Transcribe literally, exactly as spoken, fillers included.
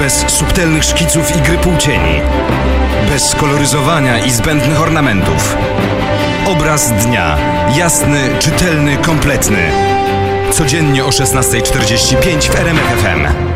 Bez subtelnych szkiców i gry półcieni. Bez koloryzowania i zbędnych ornamentów. Obraz dnia. Jasny, czytelny, kompletny. Codziennie o szesnasta czterdzieści pięć w R M F F M.